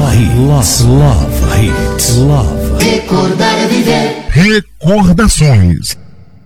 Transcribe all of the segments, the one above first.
Love Hits. Recordar é viver. Recordações.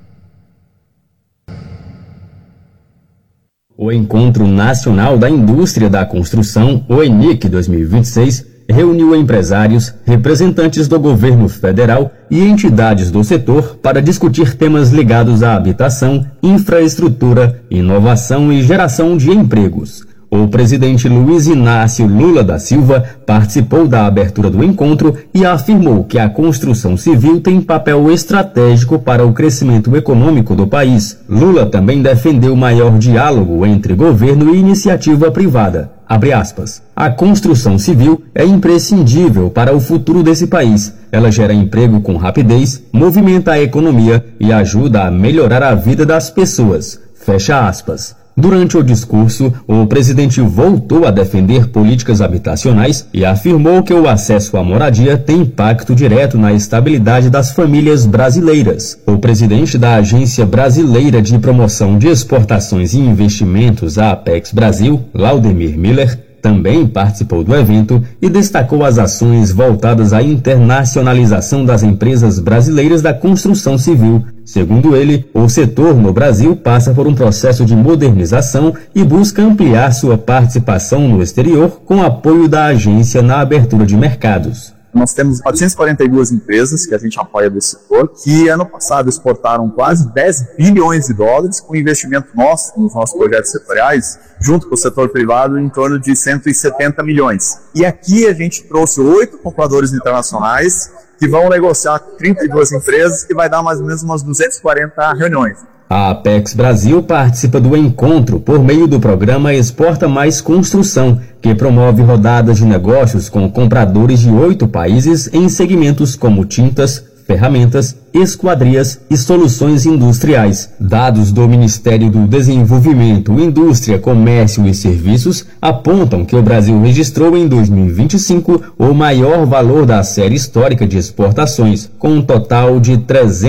O Encontro Nacional da Indústria da Construção, o ENIC 2026, reuniu empresários, representantes do governo federal e entidades do setor para discutir temas ligados à habitação, infraestrutura, inovação e geração de empregos. O presidente Luiz Inácio Lula da Silva participou da abertura do encontro e afirmou que a construção civil tem papel estratégico para o crescimento econômico do país. Lula também defendeu maior diálogo entre governo e iniciativa privada. Abre aspas. A construção civil é imprescindível para o futuro desse país. Ela gera emprego com rapidez, movimenta a economia e ajuda a melhorar a vida das pessoas. Fecha aspas. Durante o discurso, o presidente voltou a defender políticas habitacionais e afirmou que o acesso à moradia tem impacto direto na estabilidade das famílias brasileiras. O presidente da Agência Brasileira de Promoção de Exportações e Investimentos, a Apex Brasil, Laudemir Miller, também participou do evento e destacou as ações voltadas à internacionalização das empresas brasileiras da construção civil. Segundo ele, o setor no Brasil passa por um processo de modernização e busca ampliar sua participação no exterior com apoio da agência na abertura de mercados. Nós temos 442 empresas que a gente apoia desse setor, que ano passado exportaram quase 10 bilhões de dólares com investimento nosso, nos nossos projetos setoriais, junto com o setor privado, em torno de 170 milhões. E aqui a gente trouxe 8 compradores internacionais que vão negociar com 32 empresas, que vai dar mais ou menos umas 240 reuniões. A Apex Brasil participa do encontro por meio do programa Exporta Mais Construção, que promove rodadas de negócios com compradores de 8 países em segmentos como tintas, ferramentas, esquadrias e soluções industriais. Dados do Ministério do Desenvolvimento, Indústria, Comércio e Serviços apontam que o Brasil registrou em 2025 o maior valor da série histórica de exportações, com um total de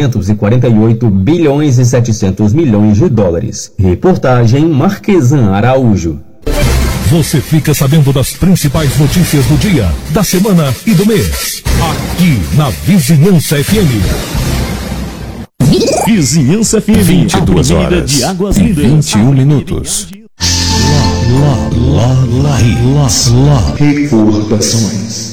348 bilhões e 700 milhões de dólares. Reportagem Marquesan Araújo. Você fica sabendo das principais notícias do dia, da semana e do mês. Aqui na Vizinhança FM. Vizinhança FM. 22 horas de Águas e Lindas. 21 minutos. Recordações.